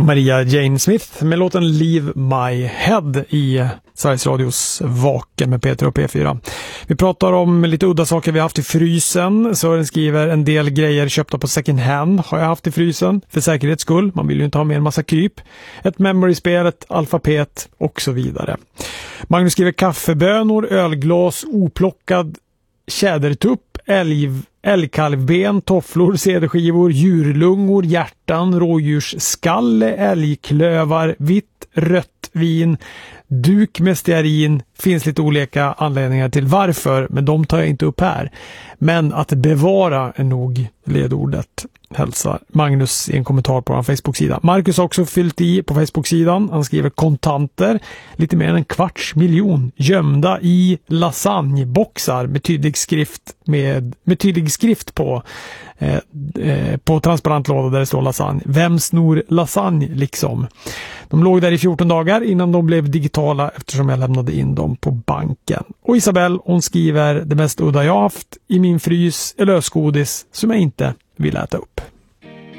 Maria Jane Smith med låten Leave My Head i Sveriges Radios Vaken med Peter och P4. Vi pratar om lite udda saker vi har haft i frysen. Sören skriver en del grejer köpta på second hand har jag haft i frysen för säkerhets skull. Man vill ju inte ha med en massa kryp. Ett memory-spel, ett alfabet och så vidare. Magnus skriver kaffebönor, ölglas, oplockad tjädertupp, älgkalvben, tofflor, cd-skivor, djurlungor, hjärtan, rådjursskalle, älgklövar, vitt, rött vin, duk med stearin. Finns lite olika anledningar till varför, men de tar jag inte upp här. Men att bevara är nog ledordet, hälsar Magnus i en kommentar på vår Facebook-sida. Marcus har också fyllt i på Facebook-sidan. Han skriver kontanter, lite mer än 250 000 gömda i lasagneboxar med tydlig skrift på transparent låda där det står lasagne. Vem snor lasagne liksom? De låg där i 14 dagar innan de blev digitala eftersom jag lämnade in dem på banken. Och Isabelle, hon skriver det mest udda jag haft i min frys är lösgodis som jag inte vill äta upp.